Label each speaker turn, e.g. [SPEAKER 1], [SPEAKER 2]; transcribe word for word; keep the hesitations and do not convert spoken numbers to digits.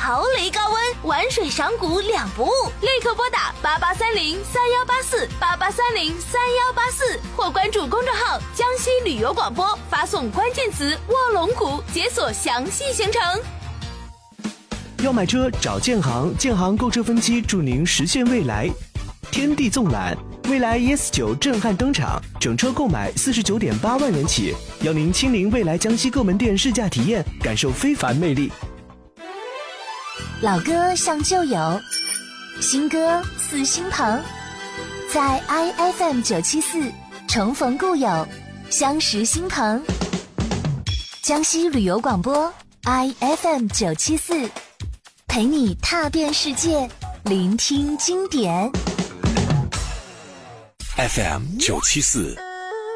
[SPEAKER 1] 豪雷高温，玩水赏谷两不误。立刻拨打八八三零三幺八四八八三零三幺八四，或关注公众号江西旅游广播，发送关键词卧龙谷，解锁详细行程。
[SPEAKER 2] 要买车找建行，建行购车分期助您实现未来。天地纵览，蔚来 E S 九震撼登场，整车购买四十九点八万元起，邀您亲临蔚来江西各门店试驾体验，感受非凡魅力。
[SPEAKER 3] 老歌像旧友，新歌似新朋，在 I F M 九七四重逢故友，相识新朋。江西旅游广播 I F M 九七四，陪你踏遍世界，聆听经典。
[SPEAKER 4] F M 九七四。